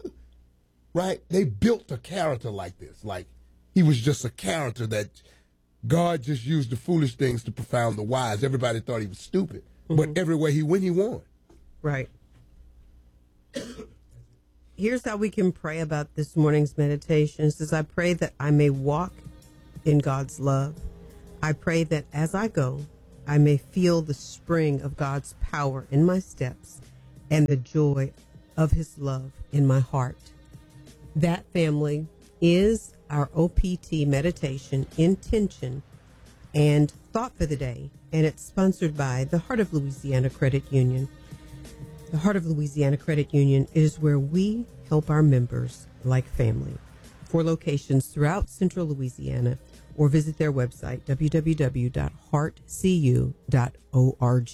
Right? They built a character like this. Like, he was just a character that God just used the foolish things to confound the wise. Everybody thought he was stupid, Mm-hmm. but everywhere he went, he won. Right. Here's how we can pray about this morning's meditation. It says, I pray that I may walk in God's love. I pray that as I go, I may feel the spring of God's power in my steps and the joy of his love in my heart. That, family, is our O P T meditation, intention, and thought for the day. And it's sponsored by the Heart of Louisiana Credit Union. The Heart of Louisiana Credit Union is where we help our members like family. Four locations throughout central Louisiana, or visit their website, w w w dot heart c u dot org.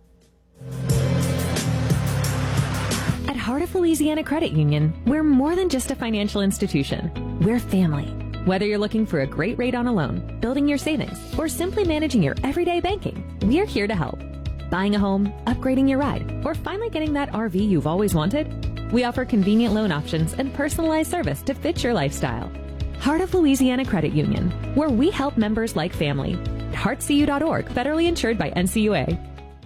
At Heart of Louisiana Credit Union, we're more than just a financial institution. We're family. Whether you're looking for a great rate on a loan, building your savings, or simply managing your everyday banking, we're here to help. Buying a home, upgrading your ride, or finally getting that R V you've always wanted? We offer convenient loan options and personalized service to fit your lifestyle. Heart of Louisiana Credit Union, where we help members like family. heart c u dot org, federally insured by N C U A.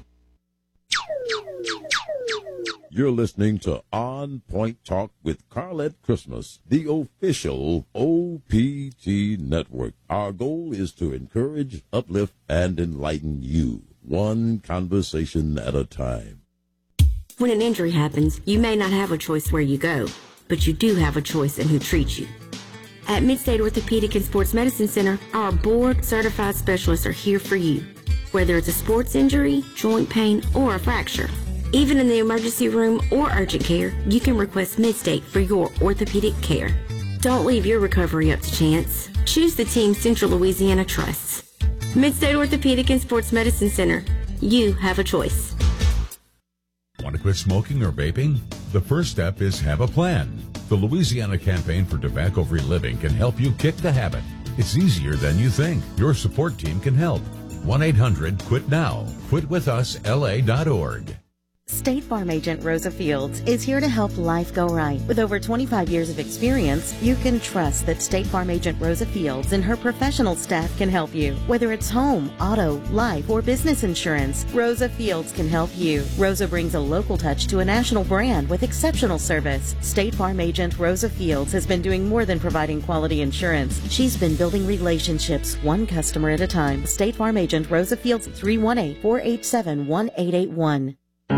You're listening to On Point Talk with Carlette Christmas, the official O P T network. Our goal is to encourage, uplift, and enlighten you, one conversation at a time. When an injury happens, you may not have a choice where you go, but you do have a choice in who treats you. At Midstate Orthopedic and Sports Medicine Center, our board-certified specialists are here for you, whether it's a sports injury, joint pain, or a fracture. Even in the emergency room or urgent care, you can request Midstate for your orthopedic care. Don't leave your recovery up to chance. Choose the team Central Louisiana trusts. Midstate Orthopedic and Sports Medicine Center. You have a choice. Want to quit smoking or vaping? The first step is have a plan. The Louisiana Campaign for Tobacco-Free Living can help you kick the habit. It's easier than you think. Your support team can help. one eight hundred quit now. quit with us L A dot org. State Farm Agent Rosa Fields is here to help life go right. With over twenty-five years of experience, you can trust that State Farm Agent Rosa Fields and her professional staff can help you. Whether it's home, auto, life, or business insurance, Rosa Fields can help you. Rosa brings a local touch to a national brand with exceptional service. State Farm Agent Rosa Fields has been doing more than providing quality insurance. She's been building relationships one customer at a time. State Farm Agent Rosa Fields, three one eight, four eight seven, one eight eight one.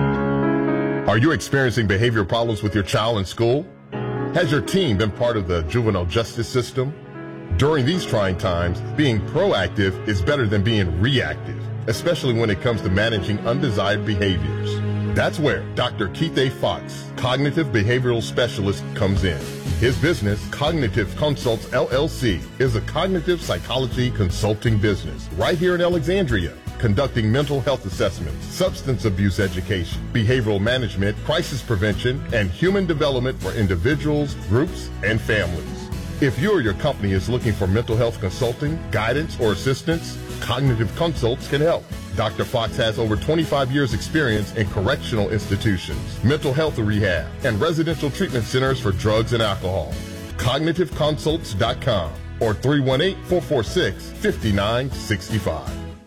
Are you experiencing behavior problems with your child in school? Has your team been part of the juvenile justice system? During these trying times, being proactive is better than being reactive, especially when it comes to managing undesired behaviors. That's where Doctor Keith A. Fox, cognitive behavioral specialist, comes in. His business, Cognitive Consults L L C, is a cognitive psychology consulting business right here in Alexandria, conducting mental health assessments, substance abuse education, behavioral management, crisis prevention, and human development for individuals, groups, and families. If you or your company is looking for mental health consulting, guidance, or assistance, Cognitive Consults can help. Doctor Fox has over twenty-five years experience in correctional institutions, mental health rehab, and residential treatment centers for drugs and alcohol. cognitive consults dot com or three one eight, four four six, five nine six five.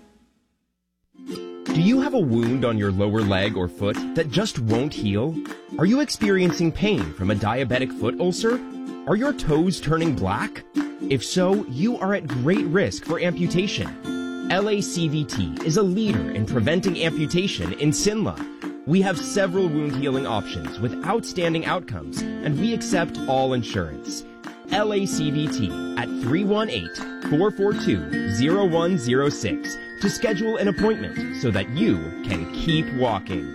Do you have a wound on your lower leg or foot that just won't heal? Are you experiencing pain from a diabetic foot ulcer? Are your toes turning black? If so, you are at great risk for amputation. L A C V T is a leader in preventing amputation in Sinla. We have several wound healing options with outstanding outcomes, and we accept all insurance. L A C V T at three one eight, four four two, zero one zero six to schedule an appointment so that you can keep walking.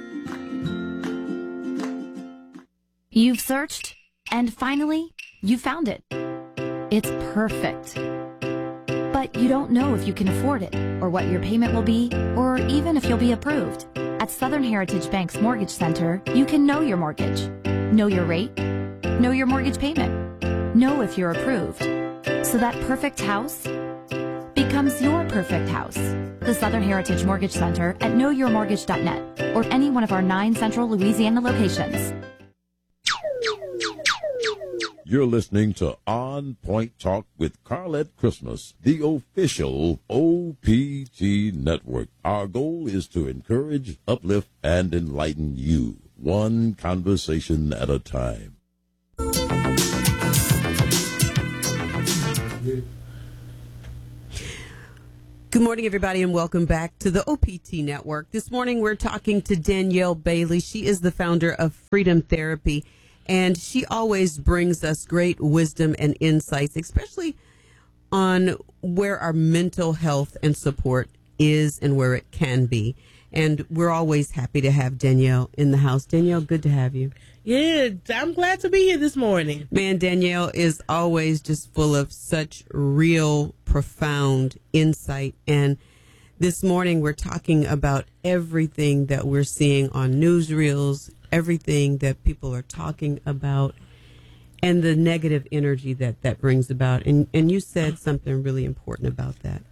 You've searched, and finally, you found it. It's perfect. But you don't know if you can afford it, or what your payment will be, or even if you'll be approved. At Southern Heritage Bank's Mortgage Center, you can know your mortgage, know your rate, know your mortgage payment, know if you're approved. So that perfect house becomes your perfect house. The Southern Heritage Mortgage Center at know your mortgage dot net or any one of our nine central Louisiana locations. You're listening to On Point Talk with Carlette Christmas, the official O P T network. Our goal is to encourage, uplift, and enlighten you, one conversation at a time. Good morning, everybody, and welcome back to the O P T Network. This morning, we're talking to Danielle Bailey. She is the founder of Freedom Therapy, and she always brings us great wisdom and insights, especially on where our mental health and support is and where it can be. And we're always happy to have Danielle in the house. Danielle, good to have you. Yeah, I'm glad to be here this morning. Man, Danielle is always just full of such real, profound insight. And this morning we're talking about everything that we're seeing on newsreels, everything that people are talking about, and the negative energy that that brings about. And, and you said something really important about that.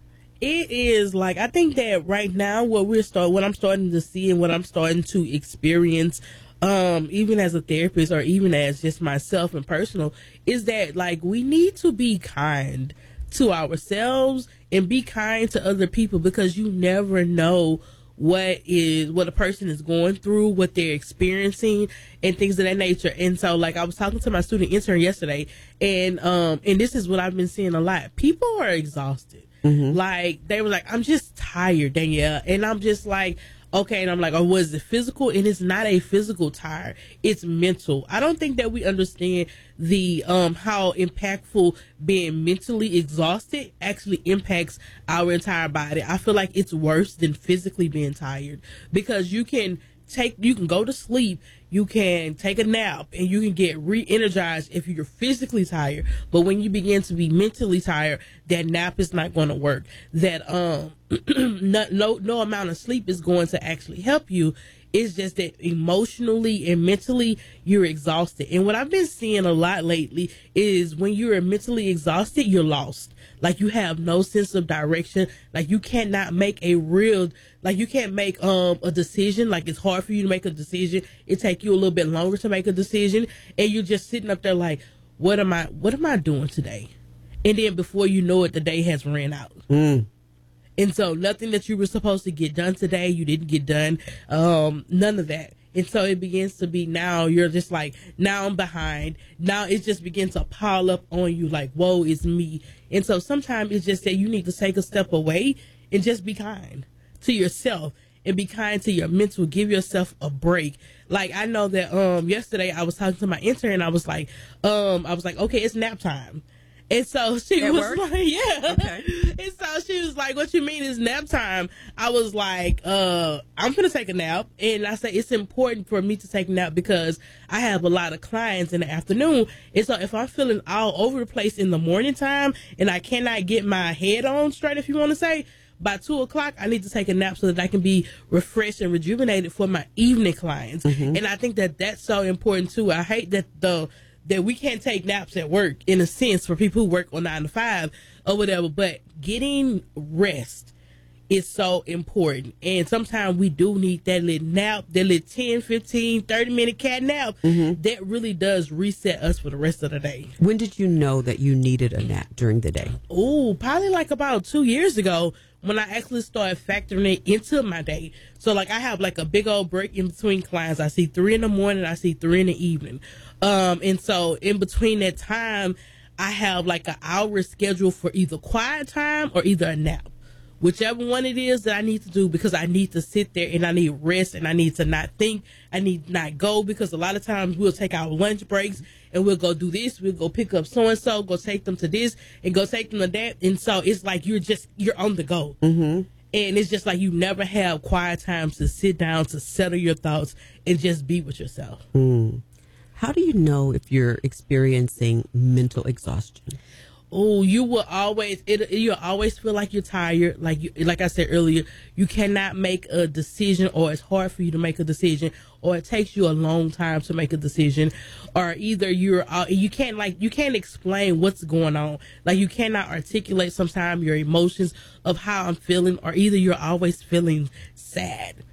It is like, I think that right now what we're start, what I'm starting to see and what I'm starting to experience, um, even as a therapist or even as just myself and personal, is that like we need to be kind to ourselves and be kind to other people, because you never know what is what a person is going through, what they're experiencing, and things of that nature. And so like I was talking to my student intern yesterday, and um and this is what I've been seeing a lot. People are exhausted. Mm-hmm. Like they were like, I'm just tired, Danielle. And I'm just like, okay. And I'm like, oh, was it physical? And it's not a physical tired. It's mental. I don't think that we understand the, um, how impactful being mentally exhausted actually impacts our entire body. I feel like it's worse than physically being tired, because you can take, you can go to sleep, you can take a nap, and you can get re-energized if you're physically tired. But when you begin to be mentally tired, that nap is not going to work. That um, no, no no amount of sleep is going to actually help you. It's just that emotionally and mentally you're exhausted. And what I've been seeing a lot lately is when you're mentally exhausted, you're lost. Like you have no sense of direction. Like you cannot make a real, like you can't make um a decision. Like it's hard for you to make a decision. It takes you a little bit longer to make a decision. And you're just sitting up there like, what am I, what am I doing today? And then before you know it, the day has ran out. Mm. And so nothing that you were supposed to get done today, you didn't get done. Um, none of that. And so it begins to be now you're just like, now I'm behind. Now it just begins to pile up on you like, whoa, it's me. And so sometimes it's just that you need to take a step away and just be kind to yourself and be kind to your mental. Give yourself a break. Like I know that um yesterday I was talking to my intern. I was like, um, I was like, okay, it's nap time. And so she At was work? like, yeah. Okay. And so she was like, what you mean is nap time? I was like, uh, I'm going to take a nap. And I said, it's important for me to take a nap because I have a lot of clients in the afternoon. And so if I'm feeling all over the place in the morning time and I cannot get my head on straight, if you want to say, by two o'clock, I need to take a nap so that I can be refreshed and rejuvenated for my evening clients. Mm-hmm. And I think that that's so important too. I hate that the, that we can't take naps at work in a sense for people who work on nine to five or whatever, but getting rest is so important. And sometimes we do need that little nap, that little ten, fifteen, thirty minute cat nap. Mm-hmm. That really does reset us for the rest of the day. When did you know that you needed a nap during the day? Oh, probably like about two years ago when I actually started factoring it into my day. So like I have like a big old break in between clients. I see three in the morning, I see three in the evening. Um, and so in between that time, I have like an hour schedule for either quiet time or either a nap, whichever one it is that I need to do, because I need to sit there and I need rest and I need to not think. I need to not go, because a lot of times we'll take our lunch breaks and we'll go do this. We'll go pick up so-and-so, go take them to this and go take them to that. And so it's like you're just, you're on the go. Mm-hmm. And it's just like you never have quiet times to sit down, to settle your thoughts and just be with yourself. Mm. How do you know if you're experiencing mental exhaustion? Oh, you will always, it, you'll always feel like you're tired. Like you, like I said earlier, you cannot make a decision, or it's hard for you to make a decision, or it takes you a long time to make a decision, or either you're, uh, you can't like, you can't explain what's going on. Like you cannot articulate sometimes your emotions of how I'm feeling, or either you're always feeling sad,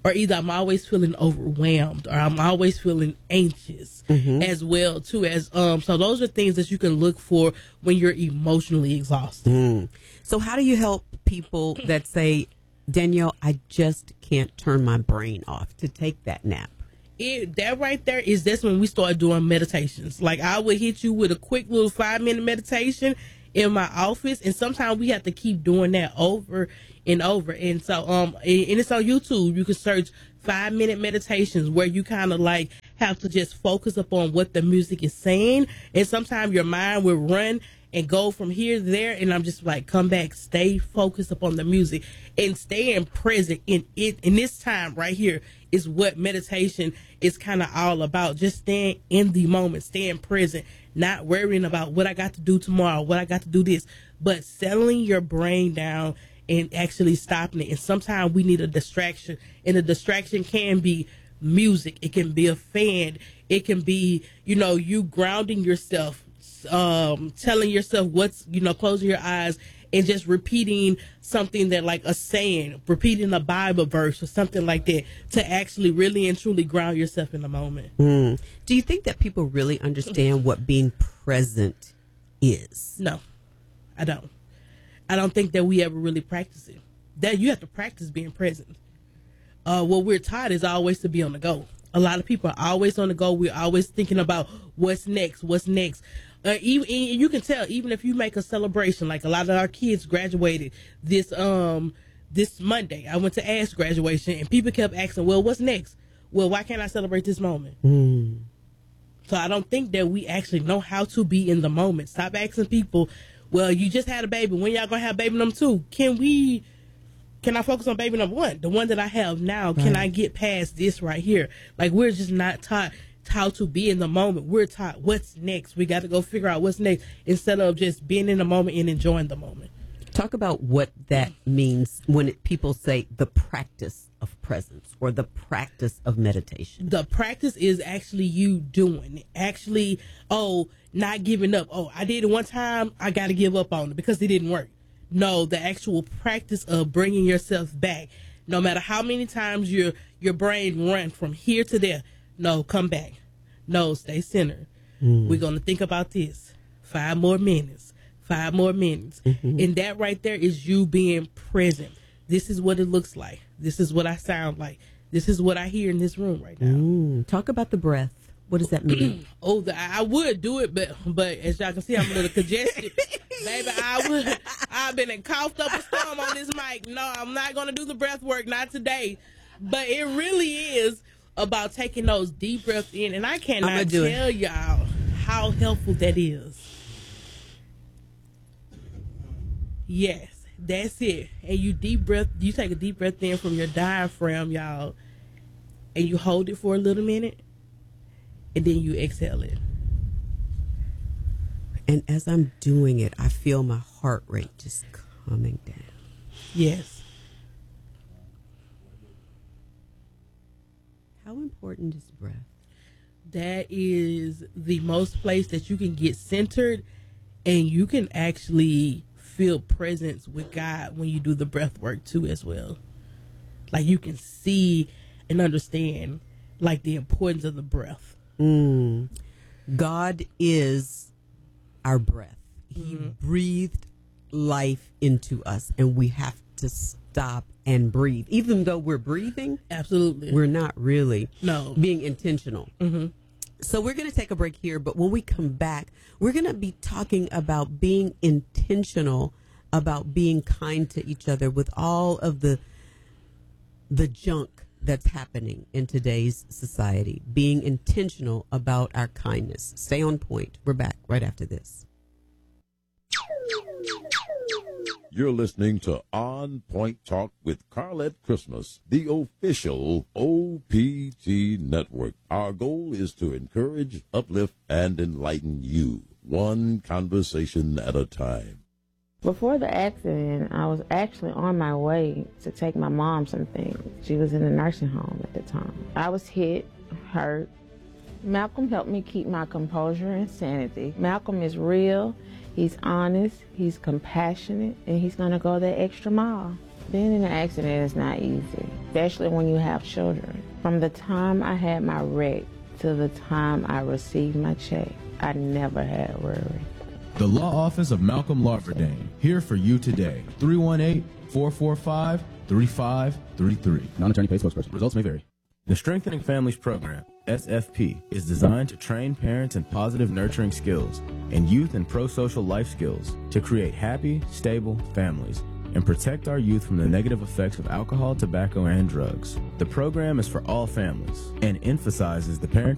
or either I'm always feeling overwhelmed or I'm always feeling anxious Mm-hmm. as well too as um so those are things that you can look for when you're emotionally exhausted. Mm. So how do you help people that say, Danielle, I just can't turn my brain off to take that nap? It, that right there is that's when we start doing meditations. Like I would hit you with a quick little five minute meditation in my office, and sometimes we have to keep doing that over and over. And so um and it's on YouTube. You can search five minute meditations where you kind of like have to just focus upon what the music is saying, and sometimes your mind will run and go from here to there, and I'm just like, come back, stay focused upon the music and staying present in it. In this time right here is what meditation is kind of all about. Just staying in the moment, staying present, not worrying about what I got to do tomorrow, what I got to do this, but settling your brain down and actually stopping it. And sometimes we need a distraction, and the distraction can be music. It can be a fan. It can be, you know, you grounding yourself, um, telling yourself what's, you know, closing your eyes and just repeating something that like a saying, repeating a Bible verse or something like that to actually really and truly ground yourself in the moment. Mm. Do you think that people really understand what being present is? No, I don't. I don't think that we ever really practice it. That you have to practice being present. Uh, what we're taught is always to be on the go. A lot of people are always on the go. We're always thinking about what's next, what's next. Uh, even and you can tell, even if you make a celebration, like a lot of our kids graduated this um this Monday. I went to Ash graduation, and people kept asking, "Well, what's next? Well, why can't I celebrate this moment?" Mm. So I don't think that we actually know how to be in the moment. Stop asking people, "Well, you just had a baby. When y'all gonna have baby number two? Can we?" Can I focus on baby number one, the one that I have now? Right. Can I get past this right here? Like, we're just not taught how to be in the moment. We're taught what's next. We got to go figure out what's next instead of just being in the moment and enjoying the moment. Talk about what that means when it, people say the practice of presence or the practice of meditation. The practice is actually you doing it. Actually, oh, not giving up. Oh, I did it one time. I got to give up on it because it didn't work. No, the actual practice of bringing yourself back. No matter how many times your your brain run from here to there, no, come back. No, stay centered. Mm. We're going to think about this. Five more minutes. Five more minutes. Mm-hmm. And that right there is you being present. This is what it looks like. This is what I sound like. This is what I hear in this room right now. Mm. Talk about the breath. What does that mean? oh, the, I would do it, but but as y'all can see, I'm a little congested. Baby, I would. I've been in coughed up a storm on this mic. No, I'm not going to do the breath work, not today. But it really is about taking those deep breaths in, and I cannot tell it. y'all how helpful that is. Yes, that's it. And you deep breath. You take a deep breath in from your diaphragm, y'all, and you hold it for a little minute. And then you exhale it. And as I'm doing it, I feel my heart rate just coming down. Yes. How important is breath? That is the most place that you can get centered, and you can actually feel presence with God when you do the breath work too as well. Like you can see and understand like the importance of the breath. Mm. God is our breath. He mm-hmm. breathed life into us, and we have to stop and breathe. Even though we're breathing, absolutely, we're not really no being intentional. Mm-hmm. So we're going to take a break here, but when we come back, we're going to be talking about being intentional, about being kind to each other with all of the the junk that's happening in today's society, being intentional about our kindness. Stay on point. We're back right after this. You're listening to On Point Talk with Carlette Christmas, the official O P T network. Our goal is to encourage, uplift, and enlighten you, one conversation at a time. Before the accident, I was actually on my way to take my mom some things. She was in a nursing home at the time. I was hit, hurt. Malcolm helped me keep my composure and sanity. Malcolm is real, he's honest, he's compassionate, and he's gonna go that extra mile. Being in an accident is not easy, especially when you have children. From the time I had my wreck to the time I received my check, I never had worry. The Law Office of Malcolm Larverdane, here for you today. three one eight, four four five, three five three three. Non-attorney paid spokesperson. Results may vary. The Strengthening Families Program, S F P, is designed to train parents in positive nurturing skills and youth and pro-social life skills to create happy, stable families and protect our youth from the negative effects of alcohol, tobacco, and drugs. The program is for all families and emphasizes the parent